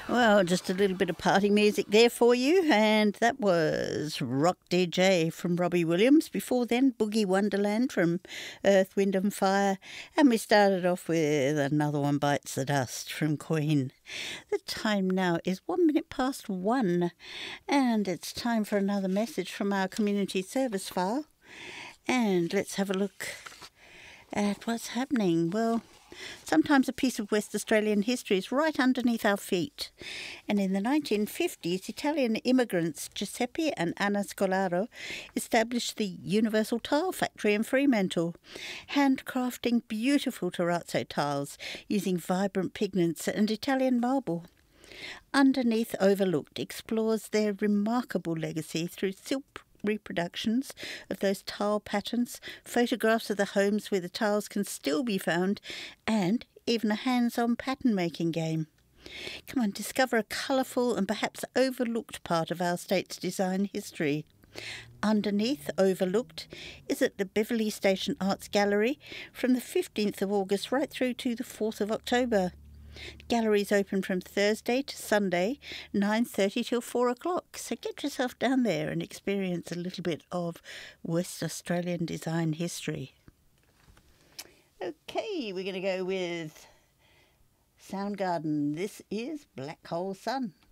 Well, just a little bit of party music there for you, and that was Rock DJ from Robbie Williams. Before then, Boogie Wonderland from Earth, Wind and Fire, and we started off with Another One Bites the Dust from Queen. The time now is 1 minute past 1, and it's time for another message from our community service file. And let's have a look at what's happening. Well, sometimes a piece of West Australian history is right underneath our feet. And in the 1950s, Italian immigrants Giuseppe and Anna Scolaro established the Universal Tile Factory in Fremantle, handcrafting beautiful terrazzo tiles using vibrant pigments and Italian marble. Underneath Overlooked explores their remarkable legacy through silk reproductions of those tile patterns, photographs of the homes where the tiles can still be found, and even a hands-on pattern-making game. Come on, discover a colourful and perhaps overlooked part of our state's design history. Underneath Overlooked is at the Beverley Station Arts Gallery from the 15th of August right through to the 4th of October. Galleries open from Thursday to Sunday, 9:30 till 4 o'clock. So get yourself down there and experience a little bit of West Australian design history. Okay, we're going to go with Soundgarden. This is Black Hole Sun.